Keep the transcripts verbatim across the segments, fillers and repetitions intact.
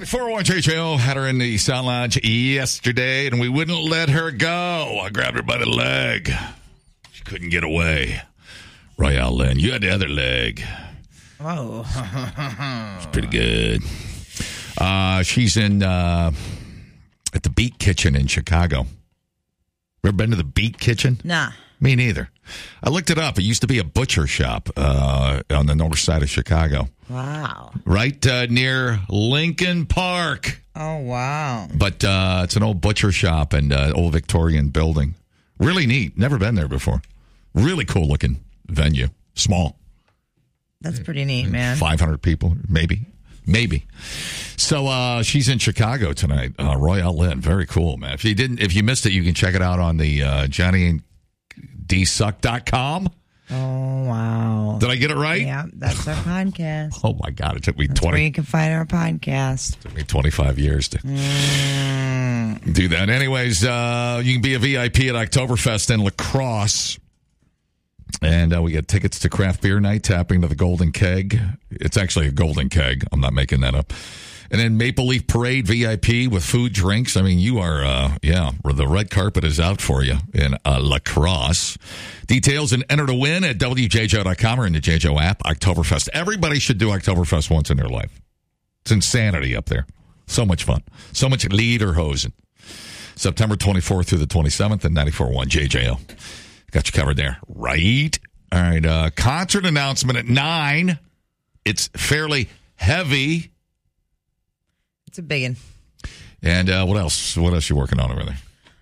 four oh one J J O had her in the Sound Lounge yesterday, and we wouldn't let her go. I grabbed her by the leg. She couldn't get away. Royale Lynn, you had the other leg. Oh. It's pretty good. Uh, she's in uh, at the Beat Kitchen in Chicago. Ever been to the Beat Kitchen? Nah. Me neither. I looked it up. It used to be a butcher shop uh, on the north side of Chicago. Wow. Right uh, near Lincoln Park. Oh, wow. But uh, it's an old butcher shop and uh, old Victorian building. Really neat. Never been there before. Really cool looking venue. Small. That's pretty neat, man. five hundred people, maybe. Maybe. So uh, she's in Chicago tonight. Uh, Royale Lynn. Very cool, man. If you didn't, if you missed it, you can check it out on the uh, Johnny D Suck dot com. Oh, wow. Did I get it right? Yeah, that's our podcast. Oh, my God. It took me That's twenty. where you can find our podcast. It took me twenty-five years to Mm. do that. Anyways, uh, you can be a V I P at Oktoberfest in La Crosse. And uh, we get tickets to craft beer night, tapping to the Golden Keg. It's actually a Golden Keg. I'm not making that up. And then Maple Leaf Parade V I P with food, drinks. I mean, you are, uh, yeah, the red carpet is out for you in uh, La Crosse. Details and enter to win at W J J O dot com or in the J J O app. Oktoberfest. Everybody should do Oktoberfest once in their life. It's insanity up there. So much fun. So much lederhosen. September twenty-fourth through the twenty-seventh at ninety-four point one J J O. Got you covered there. Right. All right. Uh, concert announcement at nine. It's fairly heavy. It's a big one. And uh, what else? What else are you working on over there?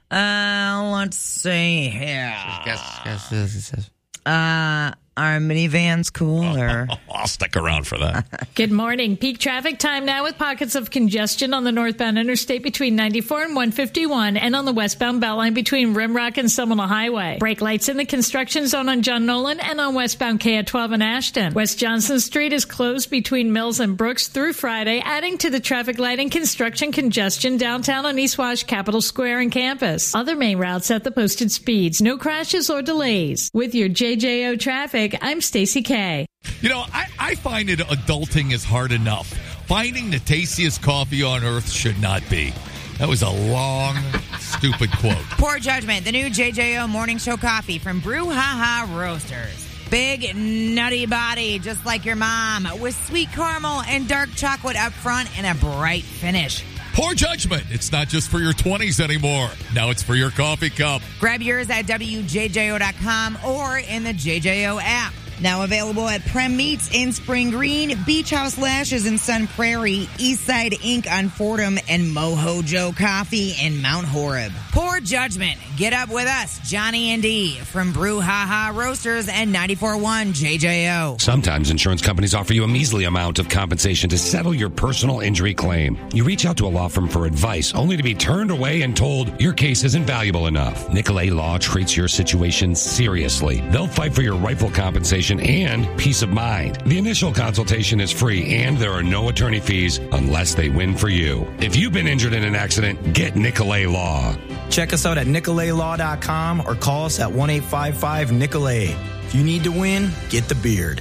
Uh, let's see here. Guess, guess this is. Uh, are minivans cool or? I'll stick around for that. Good morning. Peak traffic time now with pockets of congestion on the northbound interstate between ninety-four and one fifty-one and on the westbound Beltline between Rimrock and Seminole Highway. Brake lights in the construction zone on John Nolan and on westbound K at twelve in Ashton. West Johnson Street is closed between Mills and Brooks through Friday, adding to the traffic light and construction congestion downtown on East Wash, Capitol Square, and campus. Other main routes at the posted speeds. No crashes or delays. With your J J O traffic, I'm Stacey K. You know, I, I find it adulting is hard enough. Finding the tastiest coffee on earth should not be. That was a long, stupid quote. Poor Judgment, the new J J O Morning Show coffee from Brew Ha Ha Roasters. Big, nutty body, just like your mom, with sweet caramel and dark chocolate up front and a bright finish. Poor Judgment. It's not just for your twenties anymore. Now it's for your coffee cup. Grab yours at W J J O dot com or in the J J O app. Now available at Prem Meats in Spring Green, Beach House Lashes in Sun Prairie, Eastside Incorporated on Fordham, and Mojo Joe Coffee in Mount Horeb. Poor Judgment. Get up with us, Johnny and D, from Brew Ha Ha Roasters and ninety-four point one J J O. Sometimes insurance companies offer you a measly amount of compensation to settle your personal injury claim. You reach out to a law firm for advice, only to be turned away and told your case isn't valuable enough. Nicolay Law treats your situation seriously. They'll fight for your rightful compensation and peace of mind. The initial consultation is free, and there are no attorney fees unless they win for you. If you've been injured in an accident, get Nicolay Law. Check us out at Nicolay Law dot com or call us at one eight five five Nicolay. If you need to win, get the beard.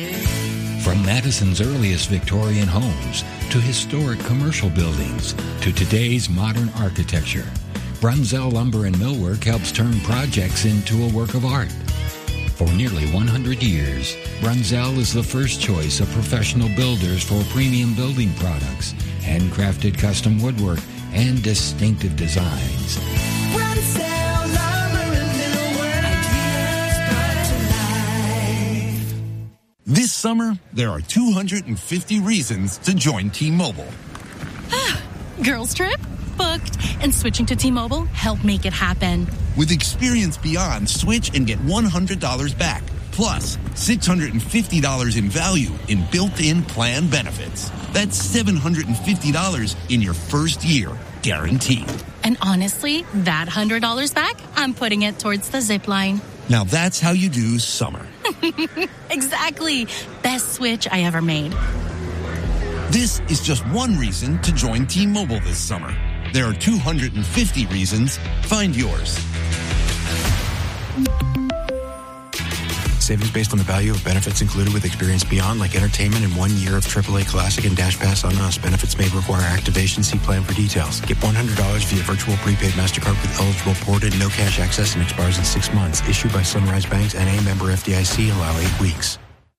From Madison's earliest Victorian homes to historic commercial buildings to today's modern architecture, Brunzell Lumber and Millwork helps turn projects into a work of art. For nearly one hundred years, Brunzell is the first choice of professional builders for premium building products, handcrafted custom woodwork, and distinctive designs. Brunzell Lumber and Millwork, ideas brought to life. This summer, there are two hundred fifty reasons to join T-Mobile. Girls trip? Booked. And switching to T-Mobile helped make it happen. With Experience Beyond, switch and get one hundred dollars back. Plus, six hundred fifty dollars in value in built-in plan benefits. That's seven hundred fifty dollars in your first year, guaranteed. And honestly, that one hundred dollars back, I'm putting it towards the zip line. Now that's how you do summer. Exactly. Best switch I ever made. This is just one reason to join T-Mobile this summer. There are two hundred fifty reasons. Find yours. Savings based on the value of benefits included with Experience Beyond, like entertainment and one year of triple A Classic and Dash Pass on us. Benefits may require activation. See plan for details. Get one hundred dollars via virtual prepaid MasterCard with eligible ported, no cash access, and expires in six months. Issued by Sunrise Banks, N A member F D I C. Allow eight weeks.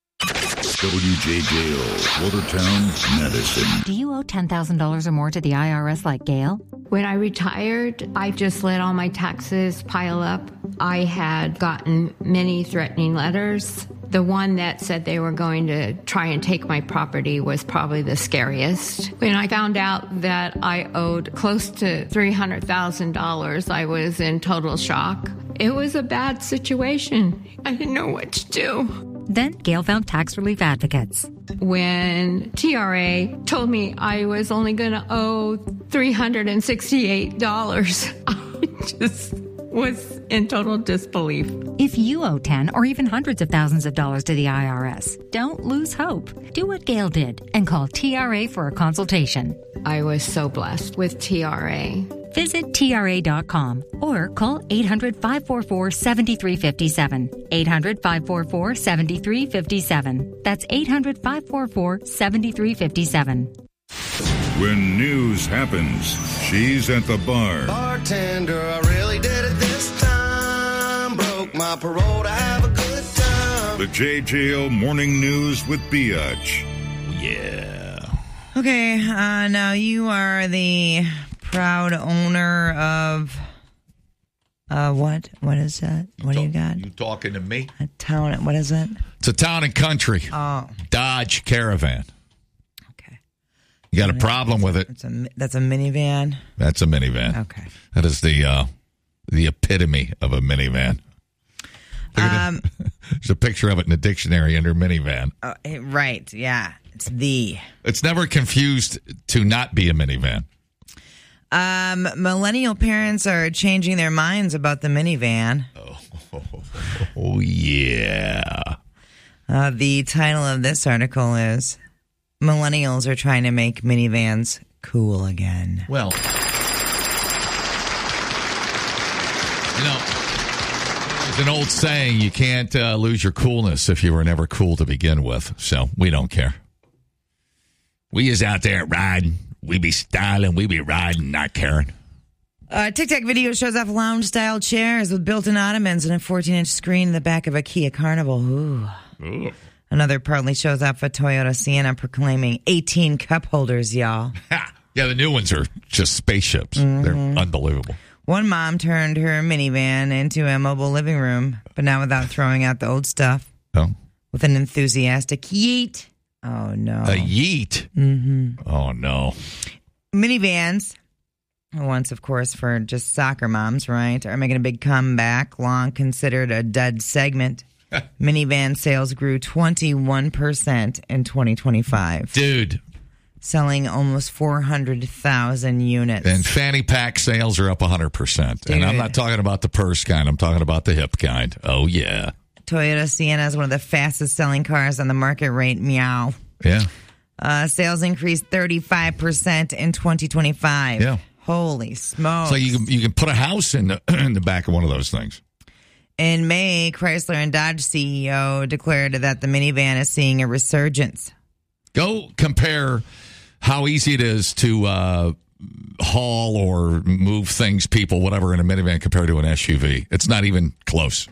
W J J O, Watertown, Madison. Do you owe ten thousand dollars or more to the I R S like Gail? When I retired, I just let all my taxes pile up. I had gotten many threatening letters. The one that said they were going to try and take my property was probably the scariest. When I found out that I owed close to three hundred thousand dollars, I was in total shock. It was a bad situation. I didn't know what to do. Then Gail found tax relief advocates. When T R A told me I was only going to owe three hundred sixty-eight dollars, I just was in total disbelief. If you owe ten or even hundreds of thousands of dollars to the I R S, don't lose hope. Do what Gail did and call T R A for a consultation. I was so blessed with T R A. Visit T R A dot com or call eight hundred, five four four, seven three five seven. eight hundred, five four four, seven three five seven. That's eight hundred, five four four, seven three five seven. When news happens, she's at the bar. Bartender, I really did it this time. Broke my parole to have a good time. The J J O Morning News with Biatch. Yeah. Okay, uh, now you are the proud owner of uh, what? What is that? What do you got? You talking to me? A town. What is it? It's a town and country. Oh, Dodge Caravan. okay. You got a problem with it? It's a, that's a minivan. That's a minivan. Okay. That is the uh, the epitome of a minivan. Um, There's a picture of it in the dictionary under minivan. uh, right. Yeah. It's the. It's never confused to not be a minivan. Um, millennial parents are changing their minds about the minivan. Oh, oh, oh yeah. Uh, the title of this article is Millennials Are Trying to Make Minivans Cool Again. Well, you know, there's an old saying, you can't uh, lose your coolness if you were never cool to begin with. So we don't care. We is out there riding. We be styling, we be riding, not caring. Uh, TikTok video shows off lounge-style chairs with built-in ottomans and a fourteen-inch screen in the back of a Kia Carnival. Ooh. Ooh. Another proudly shows off a Toyota Sienna proclaiming eighteen cup holders, y'all. Ha! Yeah, the new ones are just spaceships. Mm-hmm. They're unbelievable. One mom turned her minivan into a mobile living room, but not without throwing out the old stuff. Oh. With an enthusiastic yeet. Oh, no. A yeet? Mm-hmm. Oh, no. Minivans, once, of course, for just soccer moms, right, are making a big comeback. Long considered a dead segment. Minivan sales grew twenty-one percent in twenty twenty-five. Dude. Selling almost four hundred thousand units. And fanny pack sales are up one hundred percent. Dude. And I'm not talking about the purse kind. I'm talking about the hip kind. Oh, yeah. Toyota Sienna is one of the fastest selling cars on the market rate. Meow. Yeah. Uh, sales increased thirty-five percent in twenty twenty-five. Yeah. Holy smokes. So you can, you can put a house in the, in the back of one of those things. In May, Chrysler and Dodge C E O declared that the minivan is seeing a resurgence. Go compare how easy it is to uh, haul or move things, people, whatever, in a minivan compared to an S U V. It's not even close.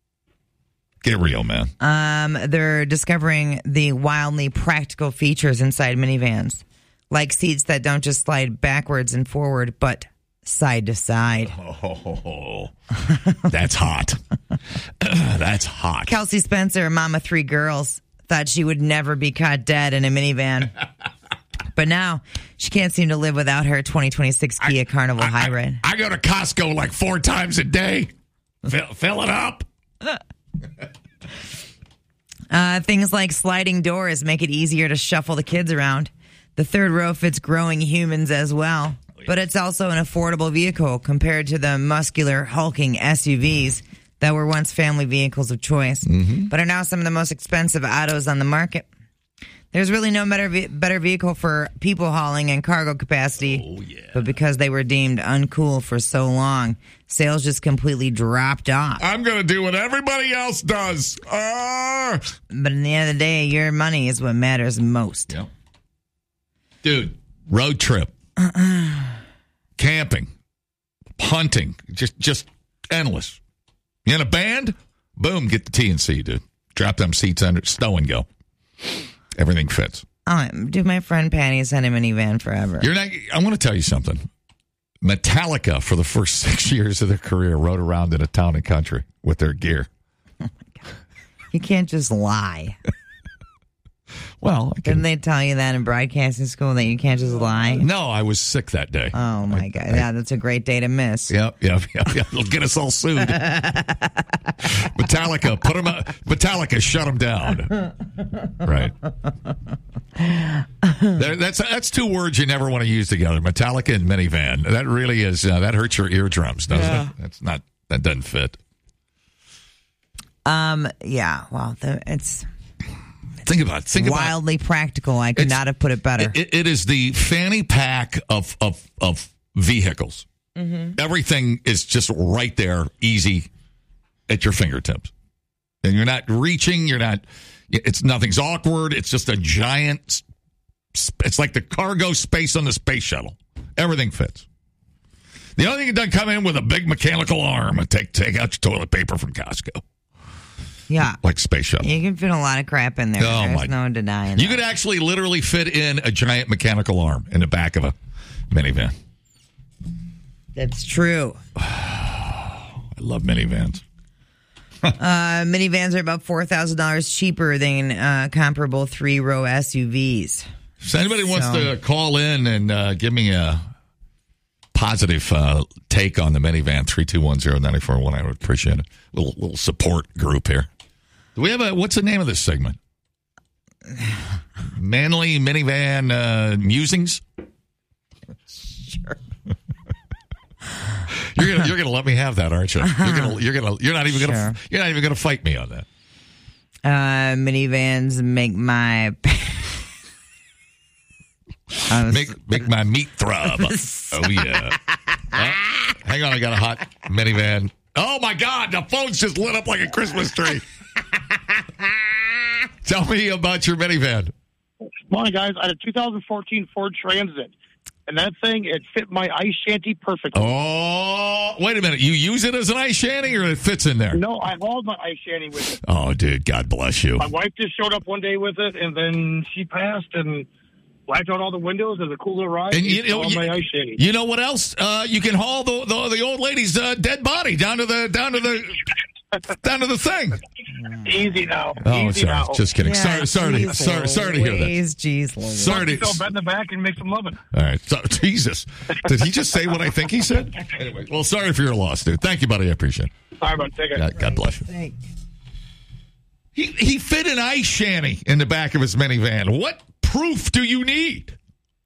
Get real, man. Um, they're discovering the wildly practical features inside minivans, like seats that don't just slide backwards and forward, but side to side. Oh, that's hot. That's hot. Kelsey Spencer, mom of three girls, thought she would never be caught dead in a minivan. But now she can't seem to live without her twenty twenty-six Kia I, Carnival I, Hybrid. I, I go to Costco like four times a day. Fill, fill it up. Uh, things like sliding doors make it easier to shuffle the kids around. The third row fits growing humans as well. But it's also an affordable vehicle compared to the muscular, hulking S U Vs that were once family vehicles of choice, mm-hmm. but are now some of the most expensive autos on the market. There's really no better ve- better vehicle for people hauling and cargo capacity. Oh, yeah. But because they were deemed uncool for so long, sales just completely dropped off. I'm going to do what everybody else does. Uh, but in the end of the day, your money is what matters most. Yep. Dude, road trip, camping, hunting, just just endless. You in a band? Boom, get the T N C, dude. Drop them seats under, stow and go. Everything fits. Oh, dude, my friend Patty has had a minivan forever. You're not. I want to tell you something. Metallica, for the first six years of their career, rode around in a town and country with their gear. Oh my God. You can't just lie. Well, I can, didn't they tell you that in broadcasting school that you can't just lie? No, I was sick that day. Oh my I, God! I, yeah, that's a great day to miss. Yep, yep, yep, yep. It'll get us all sued. Metallica, put them. Metallica, shut them down. Right. There, that's that's two words you never want to use together. Metallica and minivan. That really is. Uh, that hurts your eardrums, doesn't Yeah. it? That's not. That doesn't fit. Um. Yeah. Well, the, it's. Think about it. Think wildly about it. practical. I could not have put it better. It, it is the fanny pack of of of vehicles. Mm-hmm. Everything is just right there, easy at your fingertips, and you're not reaching. You're not. It's nothing's awkward. It's just a giant. It's like the cargo space on the space shuttle. Everything fits. The only thing it doesn't come in with a big mechanical arm and take take out your toilet paper from Costco. Yeah. Like space shuttle. You can fit a lot of crap in there. Oh, There's my. no denying You that. could actually literally fit in a giant mechanical arm in the back of a minivan. That's true. I love minivans. uh, minivans are about four thousand dollars cheaper than uh, comparable three-row S U Vs. If anybody So- wants to call in and uh, give me a positive uh, take on the minivan, three two one zero nine four one, I would appreciate it. Little little support group here. Do we have a, what's the name of this segment? Manly Minivan uh, Musings? Sure. You're gonna you're gonna let me have that, aren't you? You're gonna you're gonna you're not even gonna Sure. you're not even gonna fight me on that. Uh, minivans make my I was- Make make my meat throb. Oh yeah. Oh, hang on, I got a hot minivan. Oh my God, the phone's just lit up like a Christmas tree. Tell me about your minivan. Morning, guys. I had a two thousand fourteen Ford Transit, and that thing, it fit my ice shanty perfectly. Oh, wait a minute. You use it as an ice shanty or it fits in there? No, I hauled my ice shanty with it. Oh, dude, God bless you. My wife just showed up one day with it, and then she passed and wiped out all the windows as a cooler ride. And you know, on my ice shanty. you know what else? Uh, you can haul the, the the old lady's uh, dead body down to the down to the down to the thing. Easy now. Oh, Easy sorry. now. Just kidding. Yeah, sorry, sorry, to, geez sorry, sorry to hear that. Louise, geez, Louise. Sorry to. Go bed in the back and make some loving. All right. So, Jesus, did he just say what I think he said? Anyway, well, sorry for your loss, dude. Thank you, buddy. I appreciate it. All right, bud. Take it. God, God bless you. He he fit an ice shanty in the back of his minivan. What proof do you need?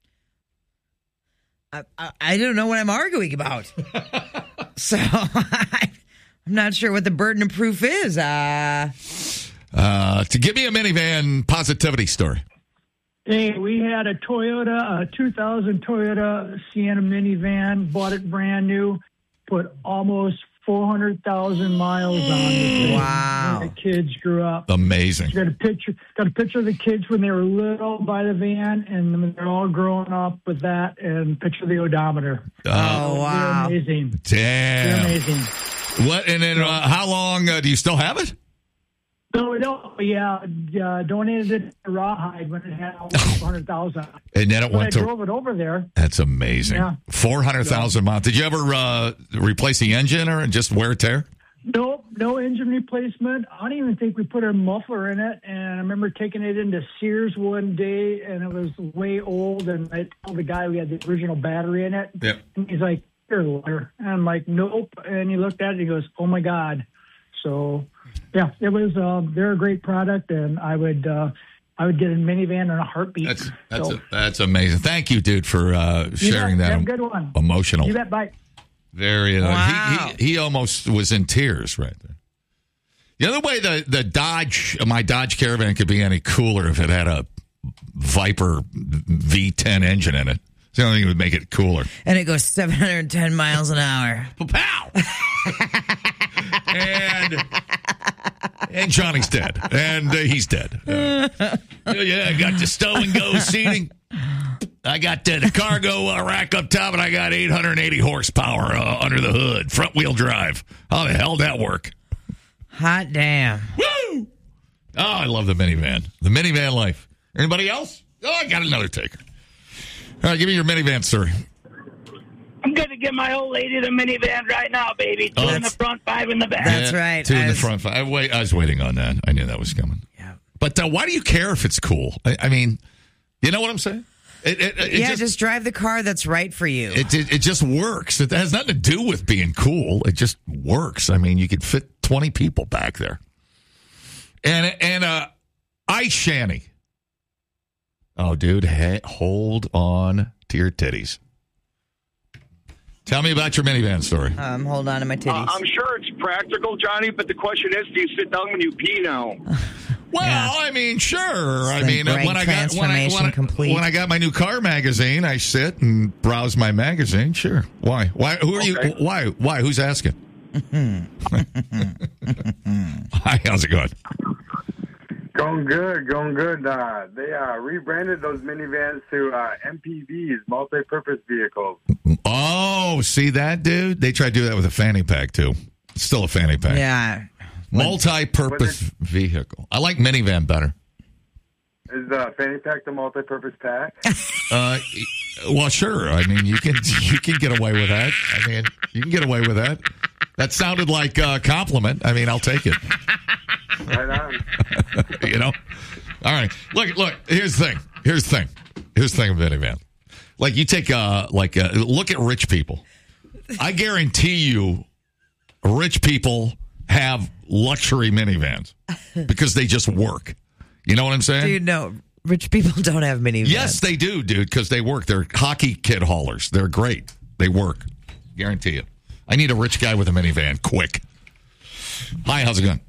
I, I, I don't know what I'm arguing about. So I, I'm not sure what the burden of proof is. Uh, Uh, to give me a minivan positivity story. Hey, we had a Toyota, a two thousand Toyota Sienna minivan, bought it brand new, put almost four hundred thousand miles on it. Wow. When the kids grew up. Amazing. Got a picture, got a picture of the kids when they were little by the van, and when they're all growing up with that, and picture of the odometer. Oh, wow. They're amazing. Damn. They're amazing. What? And then uh, how long uh, do you still have it? No, we don't. Yeah, uh, donated it to Rawhide when it had almost four hundred thousand. And then it When I went to. drove it over there. That's amazing. Yeah. Four hundred thousand miles. Did you ever uh, replace the engine or just wear tear? No, no engine replacement. I don't even think we put a muffler in it. And I remember taking it into Sears one day, and it was way old. And I told the guy we had the original battery in it. Yep. And he's like, "You're a liar." And I'm like, "Nope." And he looked at it and he goes, "Oh my God." So, yeah, it was. Uh, they're a great product, and I would, uh, I would get a minivan in a heartbeat. That's that's so, a, that's amazing. Thank you, dude, for uh, sharing bet. that. Have a good one. Emotional. You bet. Bye. Very. Uh, Wow. he, he he almost was in tears right there. The other way the the Dodge, my Dodge Caravan could be any cooler if it had a Viper V ten engine in it. It's the only thing that would make it cooler. And it goes seven hundred ten miles an hour. Pow! and and Johnny's dead. And uh, he's dead. Uh, yeah, I got the stow and go seating. I got uh, the cargo uh, rack up top, and I got eight hundred eighty horsepower uh, under the hood, front wheel drive. How the hell did that work? Hot damn. Woo! Oh, I love the minivan. The minivan life. Anybody else? Oh, I got another taker. All right, give me your minivan story. I'm going to get my old lady the minivan right now, baby. Two Oh, in the front, five in the back. That's right. Two in I the was- front. I, wait, I was waiting on that. I knew that was coming. Yeah. But uh, why do you care if it's cool? I, I mean, you know what I'm saying? It, it, it yeah, just, just drive the car that's right for you. it, it, it just works. It has nothing to do with being cool. It just works. I mean, you could fit twenty people back there. And, and uh, ice shanty. Oh, dude, hey, hold on to your titties. Tell me about your minivan story. Um, hold on to my titties. Uh, I'm sure it's practical, Johnny, but the question is, do you sit down when you pee now? Well, yeah. I mean, sure. I the mean, brain when I got when I, when, I, complete. when I got my new car magazine, I sit and browse my magazine. Sure. Why? Why? Who are okay. you? Why? Why? Who's asking? Hi. How's it going? Going good, going good. Uh, they uh, rebranded those minivans to uh, M P Vs, multi-purpose vehicles. Oh, see that, dude? They tried to do that with a fanny pack, too. It's still a fanny pack. Yeah. Multi-purpose it, vehicle. I like minivan better. Is the fanny pack the multi-purpose pack? uh, well, sure. I mean, you can you can get away with that. I mean, you can get away with that. That sounded like a compliment. I mean, I'll take it. Right on. You know? All right. Look, look, here's the thing. Here's the thing. Here's the thing with minivan. Like, you take, uh, like, uh, look at rich people. I guarantee you, rich people have luxury minivans because they just work. You know what I'm saying? Dude, no. Rich people don't have minivans. Yes, they do, dude, because they work. They're hockey kid haulers. They're great. They work. Guarantee you. I need a rich guy with a minivan, quick. Hi, how's it going?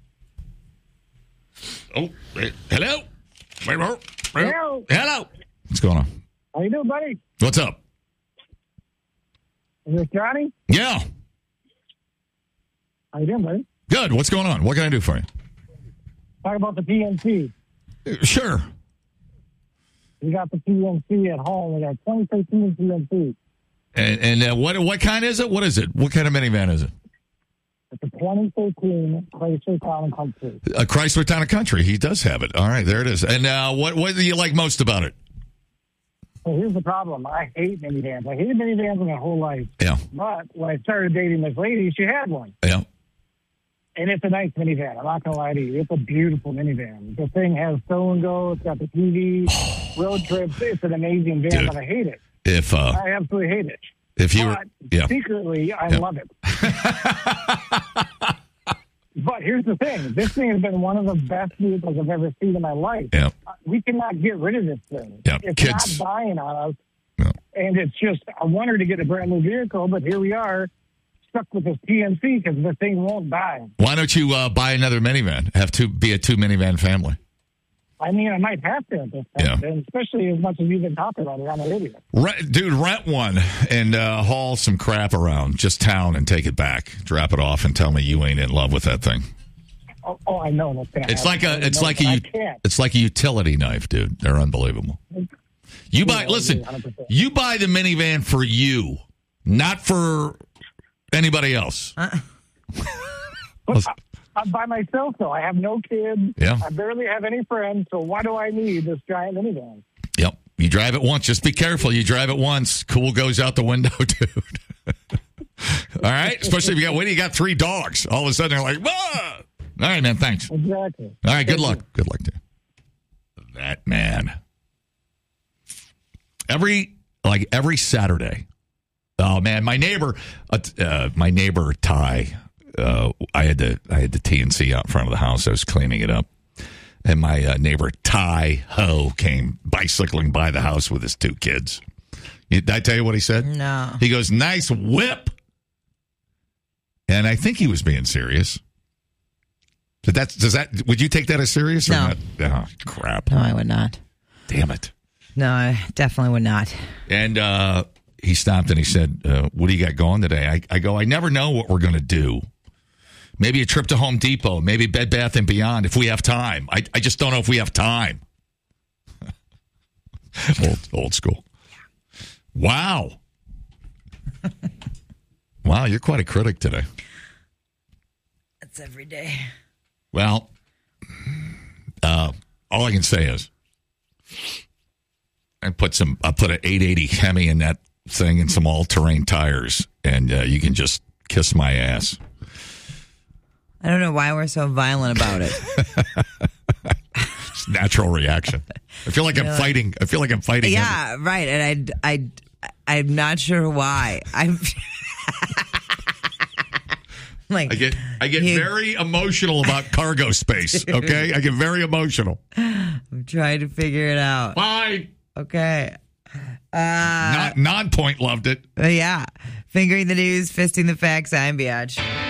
Oh, hey, hello? Hello? Hello. Hello. What's going on? How you doing, buddy? What's up? Is this Johnny? Yeah. How you doing, buddy? Good. What's going on? What can I do for you? Talk about the P N C. Sure. We got the P N C at home. We got twenty thirteen P N C. And, and uh, what what kind is it? What is it? What kind of minivan is it? It's a twenty thirteen Chrysler Town and Country. A Chrysler Town and Country. He does have it. All right, there it is. And uh, what what do you like most about it? Well, here's the problem. I hate minivans. I hated minivans my whole life. Yeah. But when I started dating this lady, she had one. Yeah. And it's a nice minivan. I'm not going to lie to you. It's a beautiful minivan. The thing has stow and go. It's got the T V, road trips. It's an amazing van, Dude, but I hate it. If uh, I absolutely hate it. If you but were, yeah. secretly, I Yeah. love it. But here's the thing. This thing has been one of the best vehicles I've ever seen in my life. Yeah. We cannot get rid of this thing. Yeah. It's Kids. not buying on us. And it's just, I wanted to get a brand new vehicle, but here we are, stuck with this P N C because the thing won't die. Why don't you uh, buy another minivan? Have to be a two minivan family. I mean, I might have to at this point, and especially as much as you've been talking about it on the radio. Rent, dude, rent one and uh, haul some crap around, just town, and take it back. Drop it off and tell me you ain't in love with that thing. Oh, oh I know that's gonna It's happen. like a, it's I like a, know, u- but I can't. it's like a utility knife, dude. They're unbelievable. You buy, Yeah, listen, one hundred percent. you buy the minivan for you, not for anybody else. But I, I'm by myself, though. I have no kids. Yeah. I barely have any friends, so why do I need this giant minivan? Yep. You drive it once. Just be careful. You drive it once. Cool goes out the window, dude. All right? Especially if you got, what do you got? Three dogs. All of a sudden, they're like, whoa. All right, man. Thanks. Exactly. All right. Good luck. Good luck to you. That man. Every, like, every Saturday. Oh, man. My neighbor, uh, uh, my neighbor, Ty, uh, I had to, I had the T N C out in front of the house. I was cleaning it up. And my uh, neighbor, Ty Ho, came bicycling by the house with his two kids. You, did I tell you what he said? No. He goes, nice whip. And I think he was being serious. Did that, does that, would you take that as serious or No. not? Oh, crap. No, I would not. Damn it. No, I definitely would not. And uh, he stopped and he said, uh, what do you got going today? I, I go, I never know what we're going to do. Maybe a trip to Home Depot, maybe Bed Bath and Beyond if we have time. I, I just don't know if we have time. old, old school. Wow. Wow, you're quite a critic today. That's every day. Well, uh, all I can say is I put some. I put an eight eighty Hemi in that thing and some all-terrain tires, and uh, you can just kiss my ass. I don't know why we're so violent about it. It's a natural reaction. I feel like I'm You're fighting. I feel like I'm fighting. Yeah, him. right. And I, I, I'm not sure why. I'm like, I get, I get you- very emotional about cargo space. Okay, I get very emotional. I'm trying to figure it out. Bye. Okay. Uh, Not non-point loved it. yeah. Fingering the news, fisting the facts. I'm Biatch.